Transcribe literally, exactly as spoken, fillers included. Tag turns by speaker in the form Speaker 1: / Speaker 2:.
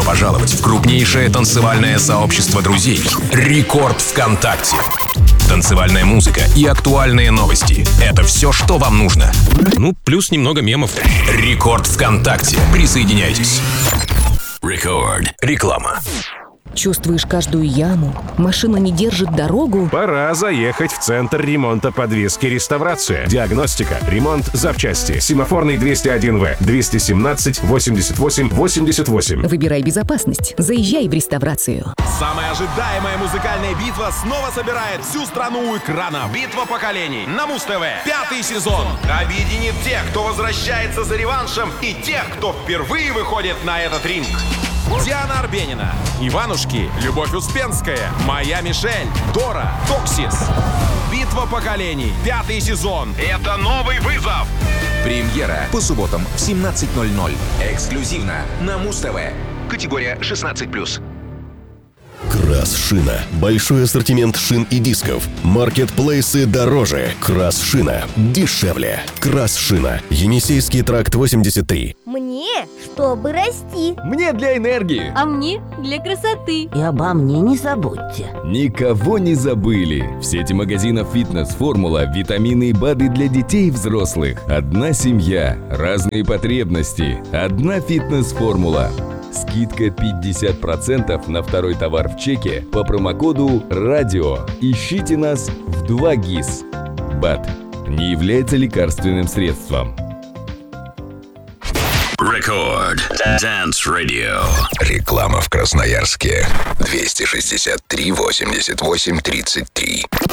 Speaker 1: пожаловать в крупнейшее танцевальное сообщество друзей «Рекорд ВКонтакте». Танцевальная музыка и актуальные новости — это все, что вам нужно. Ну, плюс немного мемов. «Рекорд ВКонтакте». Присоединяйтесь. Рекорд. Реклама.
Speaker 2: Чувствуешь каждую яму? Машина не держит дорогу?
Speaker 3: Пора заехать в центр ремонта подвески «Реставрация». Диагностика, ремонт, запчасти. Семафорный двести один вэ, двести семнадцать восемьдесят восемь восемьдесят восемь.
Speaker 2: Выбирай безопасность. Заезжай в «Реставрацию».
Speaker 4: Самая ожидаемая музыкальная битва снова собирает всю страну у экрана. Битва поколений на Муз-ТВ. Пятый сезон объединит тех, кто возвращается за реваншем, и тех, кто впервые выходит на этот ринг. Диана Арбенина, Иванушки, Любовь Успенская, Моя Мишель, Дора, Токсис. Битва поколений. Пятый сезон. Это новый вызов.
Speaker 5: Премьера по субботам в семнадцать ноль ноль. Эксклюзивно на Муз-ТВ. Категория шестнадцать плюс.
Speaker 6: Крас-шина. Большой ассортимент шин и дисков. Маркетплейсы дороже. Крас-шина дешевле. Крас-шина. Енисейский тракт восемьдесят три.
Speaker 7: Мне, чтобы расти.
Speaker 8: Мне для энергии.
Speaker 9: А мне для красоты.
Speaker 10: И обо мне не забудьте.
Speaker 8: Никого не забыли. В сети магазинов «Фитнес-формула» витамины и БАДы для детей и взрослых. Одна семья, разные потребности. Одна «Фитнес-формула». Скидка пятьдесят процентов на второй товар в чеке по промокоду «Радио». Ищите нас в два ГИС. БАД не является лекарственным средством.
Speaker 1: Рекорд. Dance Radio.
Speaker 6: Реклама в Красноярске. двести шестьдесят три восемьдесят восемь тридцать три.